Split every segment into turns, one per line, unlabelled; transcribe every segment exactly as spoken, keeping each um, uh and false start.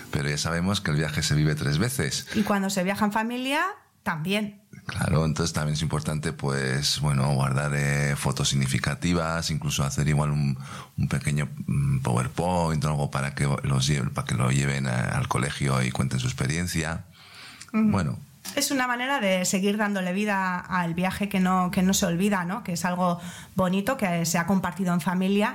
Pero ya sabemos que el viaje se vive tres veces.
Y cuando se viaja en familia, también.
Claro, entonces también es importante, pues, bueno, guardar eh, fotos significativas, incluso hacer igual un, un pequeño um, PowerPoint o algo para que los lleven, para que lo lleven a, al colegio y cuenten su experiencia. Uh-huh. Bueno.
Es una manera de seguir dándole vida al viaje que no, que no se olvida, ¿no? Que es algo bonito, que se ha compartido en familia.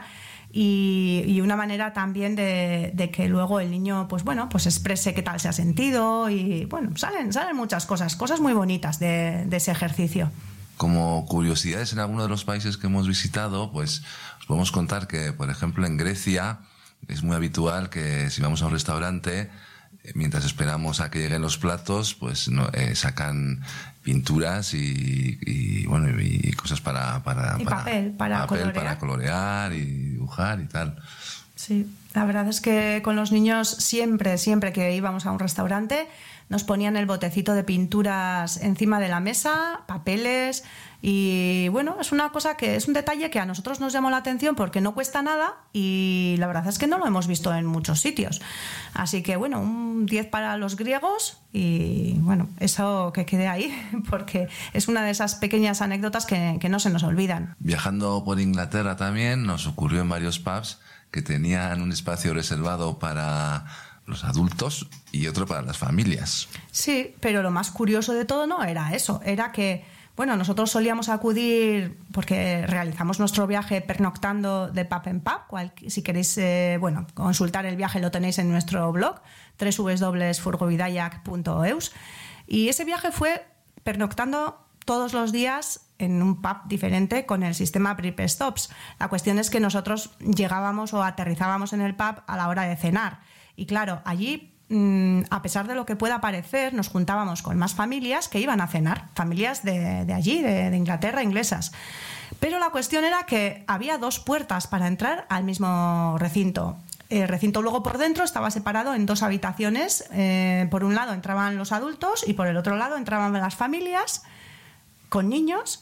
Y, y una manera también de, de que luego el niño, pues bueno, pues exprese qué tal se ha sentido y bueno, salen, salen muchas cosas, cosas muy bonitas de, de ese ejercicio.
Como curiosidades, en alguno de los países que hemos visitado, pues os podemos contar que, por ejemplo, en Grecia es muy habitual que si vamos a un restaurante, mientras esperamos a que lleguen los platos, pues no, eh, sacan pinturas y, y bueno y cosas para para,
y
para
papel para
papel
colorear.
para colorear y dibujar y tal.
Sí, la verdad es que con los niños siempre siempre que íbamos a un restaurante nos ponían el botecito de pinturas encima de la mesa, papeles, y bueno, es una cosa que es un detalle que a nosotros nos llamó la atención porque no cuesta nada y la verdad es que no lo hemos visto en muchos sitios. Así que bueno, un diez para los griegos y bueno, eso que quede ahí porque es una de esas pequeñas anécdotas que, que no se nos olvidan.
Viajando por Inglaterra también nos ocurrió en varios pubs que tenían un espacio reservado para los adultos y otro para las familias.
Sí, pero lo más curioso de todo no era eso, era que, bueno, nosotros solíamos acudir, porque realizamos nuestro viaje pernoctando de pub en pub, cual, si queréis, eh, bueno, consultar el viaje lo tenéis en nuestro blog, doble u doble u doble u punto furgovidayak punto eus, y ese viaje fue pernoctando todos los días en un pub diferente con el sistema Prep Stops. La cuestión es que nosotros llegábamos o aterrizábamos en el pub a la hora de cenar. Y claro, allí, a pesar de lo que pueda parecer, nos juntábamos con más familias que iban a cenar, familias de, de allí, de, de Inglaterra, inglesas. Pero la cuestión era que había dos puertas para entrar al mismo recinto. El recinto luego por dentro estaba separado en dos habitaciones. Eh, por un lado entraban los adultos y por el otro lado entraban las familias con niños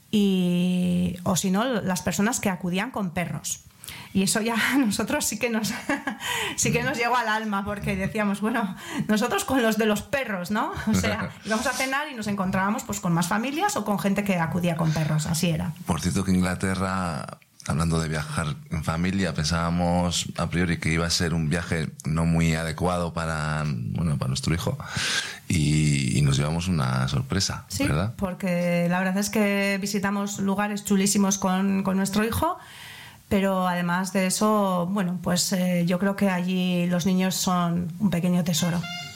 y, o si no, las personas que acudían con perros. Y eso ya a nosotros sí que nos sí que nos llegó al alma porque decíamos, bueno, nosotros con los de los perros, ¿no? O sea, íbamos a cenar y nos encontrábamos pues con más familias o con gente que acudía con perros, así era.
Por cierto que Inglaterra, hablando de viajar en familia, pensábamos a priori que iba a ser un viaje no muy adecuado para, bueno, para nuestro hijo y, y nos llevamos una sorpresa,
sí,
¿verdad?
Porque la verdad es que visitamos lugares chulísimos con, con nuestro hijo. Pero además de eso, bueno, pues eh, yo creo que allí los niños son un pequeño tesoro.